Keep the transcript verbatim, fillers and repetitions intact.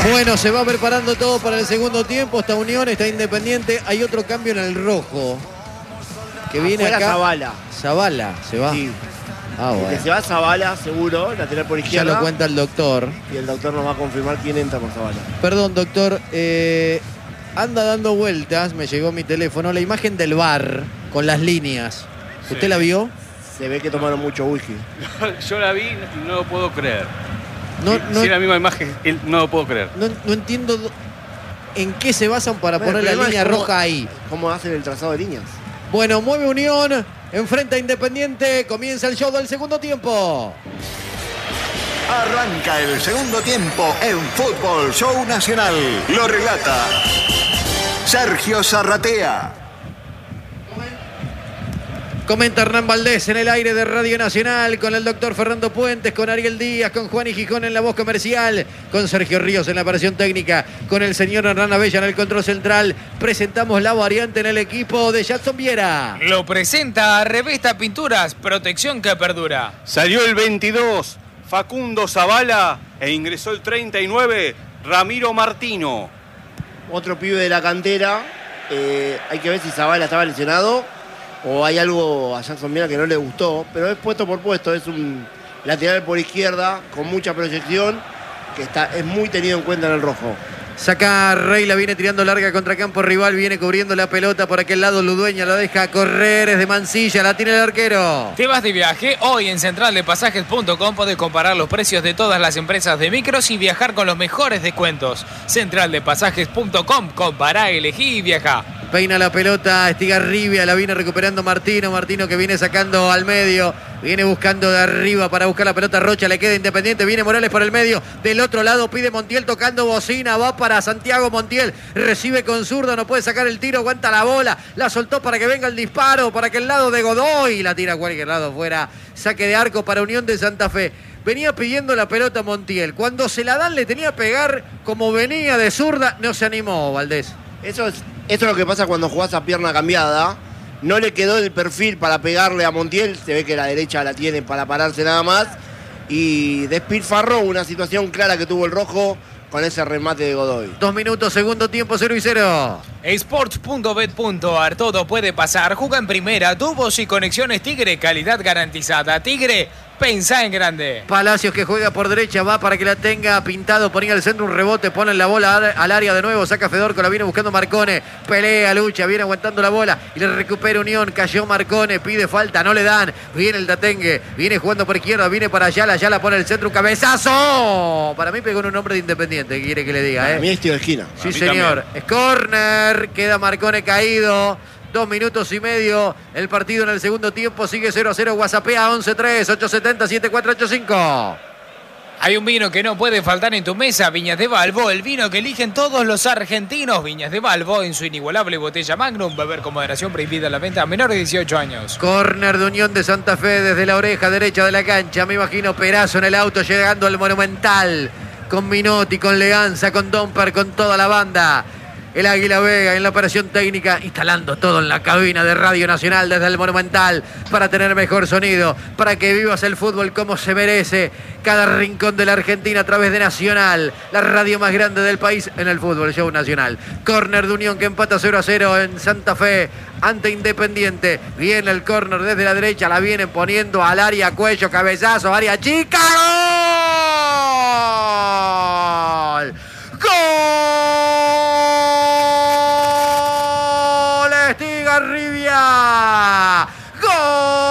Bueno, se va preparando todo para el segundo tiempo. Está Unión, está Independiente. Hay otro cambio en el rojo. Que viene Afuera acá. Zavala. Zavala, se va. Sí. Ah, bueno. Que se va Zavala, seguro, lateral por Ya izquierda. lo cuenta el doctor. Y el doctor nos va a confirmar quién entra por Zavala. Perdón, doctor. Eh, anda dando vueltas, me llegó mi teléfono, la imagen del bar con las líneas. ¿Usted Sí. la vio? Se ve que tomaron mucho whisky. Yo la vi y no lo puedo creer. No, si, no, si es la misma imagen, él- no lo puedo creer. no, no entiendo do- en qué se basan para Bueno, poner el la problema línea es cómo- roja ahí. ¿Cómo hacen el trazado de líneas? Bueno, mueve Unión, enfrenta a Independiente, comienza el show del segundo tiempo. Arranca el segundo tiempo en Fútbol Show Nacional. Lo relata Sergio Zarratea. Comenta Hernán Valdés en el aire de Radio Nacional con el doctor Fernando Puentes, con Ariel Díaz, con Juan y Gijón en la voz comercial, con Sergio Ríos en la operación técnica, con el señor Hernán Abella en el control central. Presentamos la variante en el equipo de Jackson Viera. Lo presenta Revista Pinturas, protección que perdura. Salió el veintidós, Facundo Zavala, e ingresó el treinta y nueve, Ramiro Martino. Otro pibe de la cantera. Eh, hay que ver si Zavala estaba lesionado o hay algo a Jackson Viera que no le gustó. Pero es puesto por puesto. Es un lateral por izquierda con mucha proyección que está, es muy tenido en cuenta en el rojo. Saca Rey, la viene tirando larga contra campo rival, viene cubriendo la pelota por aquel lado, Ludueña la deja correr, es de Mansilla, la tiene el arquero. ¿Te vas de viaje? Hoy en central de pasajes punto com podés comparar los precios de todas las empresas de micros y viajar con los mejores descuentos. central de pasajes punto com, compará, elegí y viaja. Peina la pelota, Estigarribia, la viene recuperando Martino, Martino que viene sacando al medio, viene buscando de arriba para buscar la pelota, Rocha le queda Independiente, viene Morales por el medio, del otro lado pide Montiel tocando bocina, va para Santiago Montiel, recibe con zurdo, no puede sacar el tiro, aguanta la bola, la soltó para que venga el disparo, para que el lado de Godoy, la tira a cualquier lado fuera, saque de arco para Unión de Santa Fe. Venía pidiendo la pelota Montiel, cuando se la dan le tenía que pegar como venía de zurda, no se animó Valdés. Eso es, esto es lo que pasa cuando jugás a pierna cambiada. No le quedó el perfil para pegarle a Montiel. Se ve que la derecha la tiene para pararse nada más. Y despilfarró una situación clara que tuvo el rojo con ese remate de Godoy. Dos minutos, segundo tiempo, cero y cero. Sports punto bet punto ar, todo puede pasar. Juega en primera, tubos y conexiones Tigre, calidad garantizada. Tigre, pensá en grande. Palacios que juega por derecha, va para que la tenga pintado, ponía al centro un rebote, pone la bola al área de nuevo, saca Fedorco, la viene buscando Marcone, pelea, lucha, viene aguantando la bola y le recupera Unión, cayó Marcone, pide falta, no le dan, viene el Datengue, viene jugando por izquierda, viene para Ayala, Ayala pone el centro, un cabezazo, para mí pegó en un hombre de Independiente, quiere que le diga, A ¿eh? mí es tiro de esquina. Sí, mí señor, es córner, queda Marcone caído. Dos minutos y medio. El partido en el segundo tiempo sigue cero a cero. WhatsAppea once tres, ocho siete cero, siete cuatro ocho cinco. Hay un vino que no puede faltar en tu mesa, Viñas de Balbo, el vino que eligen todos los argentinos. Viñas de Balbo en su inigualable botella Magnum, beber con moderación, prohibida la venta a menores de dieciocho años. Corner de Unión de Santa Fe desde la oreja derecha de la cancha. Me imagino Perazo en el auto llegando al Monumental. Con Minotti, con Leganza, con Domper, con toda la banda. El Águila Vega en la operación técnica, instalando todo en la cabina de Radio Nacional desde el Monumental para tener mejor sonido, para que vivas el fútbol como se merece. Cada rincón de la Argentina a través de Nacional, la radio más grande del país en el fútbol, Show Nacional. Córner de Unión que empata cero a cero en Santa Fe ante Independiente. Viene el córner desde la derecha, la vienen poniendo al área, cuello, cabezazo, área chica. ¡Gol! ¡Gol! Estigarribia. ¡Gol!